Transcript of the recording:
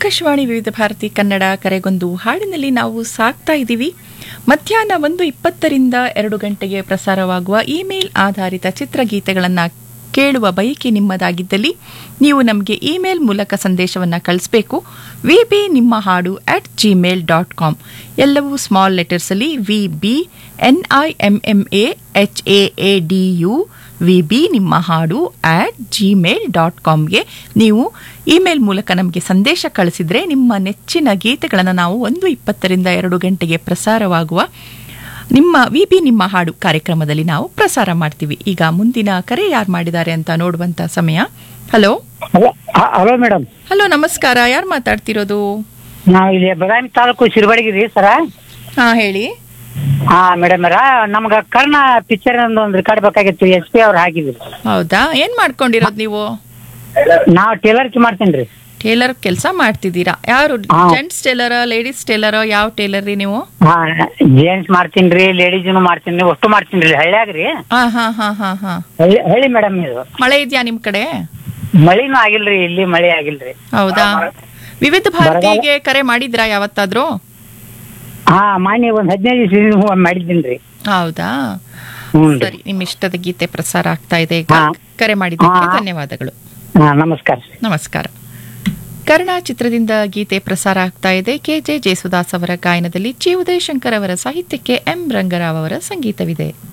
ಆಕಾಶವಾಣಿ ವಿವಿಧ ಭಾರತಿ ಕನ್ನಡ ಕರೆಗೊಂದು ಹಾಡಿನಲ್ಲಿ ನಾವು ಸಾಕ್ತಾ ಇದ್ದೀವಿ. ಮಧ್ಯಾಹ್ನ 1:20ರಿಂದ 2 ಗಂಟೆಗೆ ಪ್ರಸಾರವಾಗುವ ಇಮೇಲ್ ಆಧಾರಿತ ಚಿತ್ರಗೀತೆಗಳನ್ನು ಕೇಳುವ ಬಯಕೆ ನಿಮ್ಮದಾಗಿದ್ದಲ್ಲಿ ನೀವು ನಮಗೆ ಇಮೇಲ್ ಮೂಲಕ ಸಂದೇಶವನ್ನು ಕಳಿಸಬೇಕು. ನಿಮ್ಮ ಹಾಡು @gmail.com. ಎಲ್ಲವೂ ಸ್ಮಾಲ್ ಲೆಟರ್ಸಲ್ಲಿ VBNIMMAHAADU ನಿಮ್ಮ ಹಾಡು @gmail.comಗೆ ನೀವು ಇಮೇಲ್ ಮೂಲಕ ನಮಗೆ ಸಂದೇಶ ಕಳಿಸಿದರೆ ನಿಮ್ಮ ನೆಚ್ಚಿನ ಗೀತೆಗಳನ್ನು ನಾವು 1:20ರಿಂದ 2 ಗಂಟೆಗೆ ಪ್ರಸಾರವಾಗುವ ನಿಮ್ಮ ಹಾಡು ಕಾರ್ಯಕ್ರಮದಲ್ಲಿ ನಾವು ಪ್ರಸಾರ ಮಾಡ್ತೀವಿ. ಈಗ ಮುಂದಿನ ಕರೆ ಯಾರು ಮಾಡಿದ್ದಾರೆ ಅಂತ ನೋಡುವಂತ ಸಮಯ. Hello hello madam. ಹಲೋ, ನಮಸ್ಕಾರ. ಯಾರು ಮಾತಾಡ್ತಿರೋದು? ನಾವು ಇಲ್ಲಿ ಬದಾಮಿ ತಾಲೂಕು ಶಿರಬಡಗಿರಿ ಸರ. ಹಾ, ಹೇಳಿ. ಹಾ ಮೇಡಮ್ ನಮ್ಗ ಕರ್ಣ ಪಿಕ್ಚರ್ ಒಂದು ರೆಕಾರ್ಡ್ ಬೇಕಾಗಿತ್ತು, SP ಅವ್ರು ಹಾಕಿದ್ರು. ಹೌದಾ? ಏನ್ ಮಾಡ್ಕೊಂಡಿರೋದು ನೀವು? ನಾವು ಟೇಲರ್ಕಿ ಮಾಡ್ತೇನ್ರಿ. ಟೇಲರ್ ಕೆಲಸ ಮಾಡ್ತಿದ್ದೀರಾ? ಯಾರು, ಜೆಂಟ್ಸ್ ಟೇಲರ್, ಲೇಡೀಸ್ ಟೇಲರ್? ಯಾವ ಟೇಲರ್ ರೀ ನೀವು? ಹಾ, ಜೆಂಟ್ಸ್ ಮಾಡ್ತೀನ್ರಿ, ಲೇಡೀಸ್ನು ಮಾಡ್ತೀನಿ, ಅಷ್ಟು ಮಾಡ್ತೀನ್ರಿ. ಹಳ್ಳ್ಯಾಗ್ರಿ. ಹಾ. ಹಳ್ಳಿ ಮೇಡಮ್. ಇದು ಮಳೆ ಇದೆಯಾ ನಿಮ್ ಕಡೆ? ಮಳಿನೂ ಆಗಿಲ್ರಿ, ಇಲ್ಲಿ ಮಳೆ ಆಗಿಲ್ರಿ. ಹೌದಾ? ವಿವಿಧ ಭಾರತಿಗೆ ಕರೆ ಮಾಡಿದ್ರಾ ಯಾವತ್ತಾದ್ರೂ? ಹಾ, ಮಾನ್ಯ ಒಂದ್ 15 ದಿವಸ ಮಾಡಿದ್ದೀನ್ರಿ. ಹೌದಾ? ಸರಿ, ನಿಮ್ ಇಷ್ಟದ ಗೀತೆ ಪ್ರಸಾರ ಆಗ್ತಾ ಇದೆ. ಕರೆ ಮಾಡಿದ್ದಕ್ಕೆ ಧನ್ಯವಾದಗಳು. ನಮಸ್ಕಾರ. ನಮಸ್ಕಾರ. ಕರ್ಣ ಚಿತ್ರದಿಂದ ಗೀತೆ ಪ್ರಸಾರ ಆಗ್ತಾ ಇದೆ. KJ ಜೇಸುದಾಸ್ ಅವರ ಗಾಯನದಲ್ಲಿ, ಜಿ ಉದಯಶಂಕರ್ ಅವರ ಸಾಹಿತ್ಯಕ್ಕೆ M ರಂಗರಾವ್ ಅವರ ಸಂಗೀತವಿದೆ.